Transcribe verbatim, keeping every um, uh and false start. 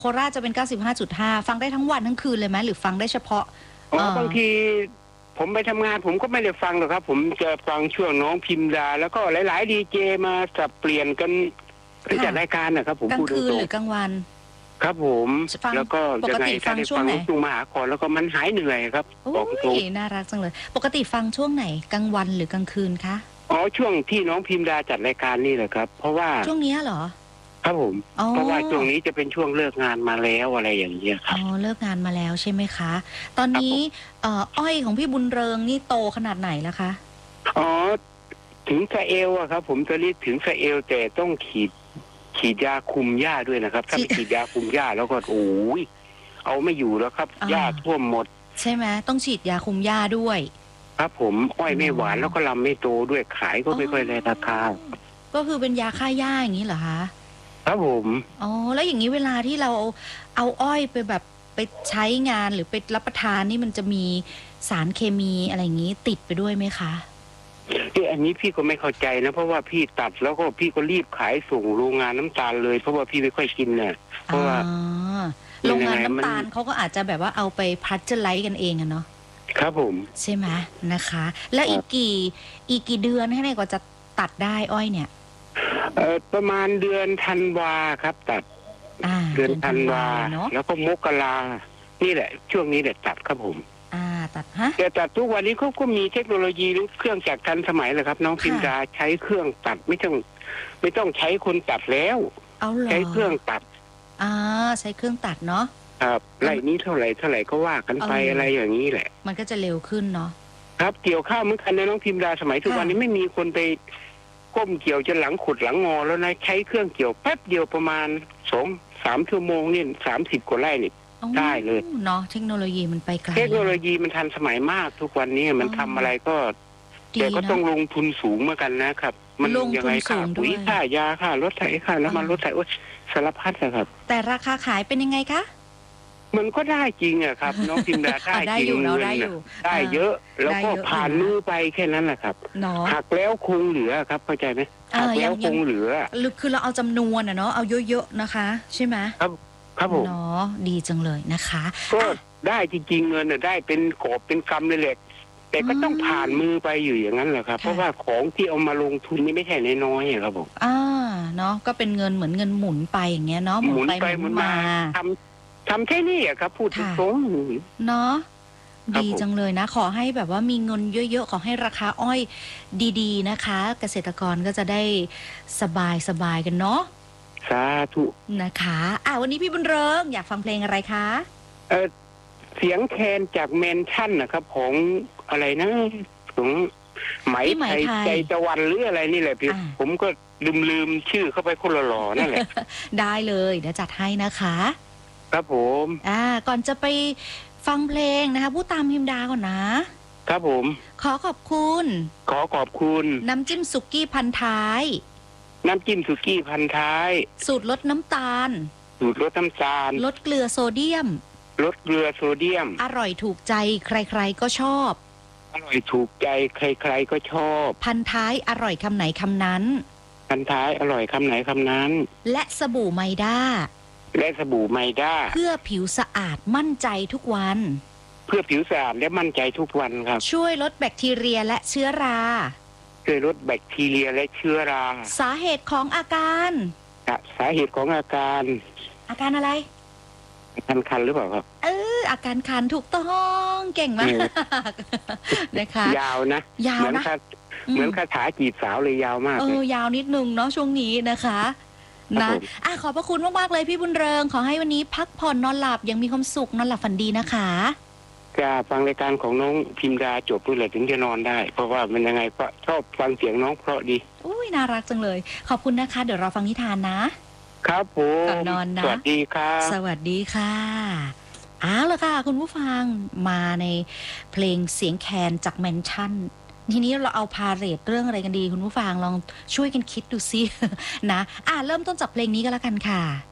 โคราชจะเป็น เก้าสิบห้าจุดห้า ฟังได้ทั้งวันทั้งคืนเลยไหมหรือฟังได้เฉพาะอ๋อบางทีผมไปทำงานผมก็ไม่ได้ฟังหรอกครับผมจะฟังช่วงน้องพิมดาแล้วก็หลายๆดีเจมาสับเปลี่ยนกันจัดรายการนะครับผมกลางคืนหรือกลางวันครับผมแล้วก็ปกติฟังช่วงไหนช่วงมหาครแล้วก็มันหายเหนื่อยครับบอกตรงน่ารักจังเลยปกติฟังช่วงไหนกลางวันหรือกลางคืนคะอ๋อช่วงที่น้องพิมดาจัดรายการนี่แหละครับเพราะว่าช่วงนี้เหรอครับผมเพราะว่าช่วงนี้จะเป็นช่วงเลิกงานมาแล้วอะไรอย่างเงี้ยครับอ๋อเลิกงานมาแล้วใช่ไหมคะตอนนี้เอ่ออ้อยของพี่บุญเริงนี่โตขนาดไหนแล้วคะอ๋อถึงสะเอวอะครับผมจะเรียกถึงสะเอวแต่ต้องขีดฉีดยาคุมหญ้าด้วยนะครับถ้าไม่ฉีดยาคุมหญ้าแล้วก็โอ้ยเอาไม่อยู่แล้วครับหญ้าท่วมหมดใช่ไหมต้องฉีดยาคุมหญ้าด้วยครับผมอ้อยไม่หวานแล้วก็ลำไม่โตด้วยขายก็ไม่ค่อยได้ราคาก็คือเป็นยาฆ่าหญ้าอย่างนี้เหรอคะครับผมอ๋อแล้วอย่างนี้เวลาที่เราเอาอ้อยไปแบบไปใช้งานหรือไปรับประทานนี่มันจะมีสารเคมีอะไรอย่างนี้ติดไปด้วยไหมคะที่อันนี้พี่ก็ไม่เข้าใจนะเพราะว่าพี่ตัดแล้วก็พี่ก็รีบขายส่งโรงงานน้ำตาลเลยเพราะว่าพี่ไม่ค่อยกินเนี่ยเพราะว่าโรงงานน้ำตาลเขาก็อาจจะแบบว่าเอาไปพัชเจอร์ไลท์กันเองอะเนาะครับผมใช่ไหมนะคะแล้วอีกกี่อีกกี่เดือนให้ไหนกว่าจะตัดได้อ้อยเนี่ยเออประมาณเดือนธันวาครับตัดเดือนธันวาแล้วก็มกรานี่แหละช่วงนี้แหละตัดครับผมอ่าตัดฮะแต่ตัดทุกวันนี้เขาก็มีเทคโนโลยีหรือเครื่องจักรทันสมัยเลยครับน้องพิมดาใช้เครื่องตัดไม่ต้องไม่ต้องใช้คนตัดแล้วใช้เครื่องตัดอ่าใช้เครื่องตัดเนาะครับไร่นี้เท่าไหร่เท่าไหร่ก็ว่ากันไปอะไรอย่างนี้แหละมันก็จะเร็วขึ้นเนาะครับเกี่ยวข้าวเหมือนกันนะน้องพิมดาสมัยทุกวันนี้ไม่มีคนไปก้มเกี่ยวจนหลังขุดหลังงอแล้วนะใช้เครื่องเกี่ยวแป๊บเดียวประมาณสองสามชั่วโมงนี่สามสิบกว่าไร่นี่ได้เลยเนาะเทคโนโลยีมันไปไกลเทคโนโลยีมันทันสมัยมากทุกวันนี้มันทำอะไรก็แต่ก็ต้องลงทุนสูงเหมือนกันนะครับมันยังไงค่าปุ๋ยค่ายาค่ารถไถค่าน้ำมันรถไถโอ้สารพัดนะครับแต่ราคาขายเป็นยังไงคะมันก็ได้จริงอะครับน้องพิมดาได้จริงเงินได้เยอะแล้วก็ผ่านมือไปแค่นั้นแหละครับหักแล้วคงเหลือครับเข้าใจไหมหักแล้วคงเหลือคือเราเอาจำนวนอะเนาะเอาเยอะๆนะคะใช่ไหมครับครับผมเนาะดีจังเลยนะคะก็ได้จริงๆเงินได้เป็นกอบเป็นกำเลยแหละแต่ก็ต้องผ่านมือไปอยู่อย่างนั้นแหละครับเพราะว่าของที่เอามาลงทุนนี่ไม่ใช่น้อยๆครับผมอ่าเนาะก็เป็นเงินเหมือนเงินหมุนไปอย่างเงี้ยเนาะหมุนไปหมุนมาทำทำแค่นี้อะครับพูดตรงๆเนาะดีจังเลยนะขอให้แบบว่ามีเงินเยอะๆขอให้ราคาอ้อยดีๆนะคะเกษตรกรก็จะได้สบายๆกันเนาะสาธุนะคะอ่าวันนี้พี่บุญเริงอยากฟังเพลงอะไรคะเออเสียงแคนจากแมนชั่นนะครับของอะไรนะของไหมไทยใจตะวันหรืออะไรนี่แหละพี่ผมก็ลืมลืมชื่อเข้าไปคนหล่อๆนั่นแหละได้เลยเดี๋ยวจัดให้นะคะครับผมอ่าก่อนจะไปฟังเพลงนะคะพูดตามพิมดาก่อนนะครับผมขอขอบคุณขอขอบคุณน้ำจิ้มสุกี้พันท้ายน้ำจิ้มสุกี้พันท้ายสูตรลดน้ำตาลสูตรลดน้ำตาลลดเกลือโซเดียมลดเกลือโซเดียมอร่อยถูกใจใครๆก็ชอบอร่อยถูกใจใครๆก็ชอบพันท้ายอร่อยคำไหนคำนั้นพันท้ายอร่อยคำไหนคำนั้นและสบู่ไมด้าและสบู่ไมด้าเพื่อผิวสะอาดมั่นใจทุกวันเพื่อผิวสะอาดและมั่นใจทุกวันครับช่วยลดแบคทีเรียและเชื้อราช่วยลดแบคทีเรียและเชื้อราสาเหตุของอาการสาเหตุของอาการอาการอะไรคันคันหรือเปล่าครับเอออาการคันถูกต้องเก่งมากนะคะยาวนะยาวนะเหมือนคาถาจีบสาวเลยยาวมากเออยาวนิดนึงเนาะช่วงนี้นะคะนะอ่ะขอบพระคุณมากๆเลยพี่บุญเริงขอให้วันนี้พักผ่อนนอนหลับยังมีความสุขนอนหลับฝันดีนะคะจะฟังรายการของน้องพิมดาจบด้วยเลยถึงจะนอนได้เพราะว่ามันยังไงก็ชอบฟังเสียงน้องเพราะดีอุ้ยน่ารักจังเลยขอบคุณนะคะเดี๋ยวเราฟังนิทานนะครับผมก่อนนอนนะสวัสดีครับสวัสดีค่ะอ้าวแล้วค่ะคุณผู้ฟังมาในเพลงเสียงแคนจากแมนชั่นทีนี้เราเอาพาเรดเรื่องอะไรกันดีคุณผู้ฟังลองช่วยกันคิดดูซินะอ่ะเริ่มต้นจากเพลงนี้ก็แล้วกันค่ะ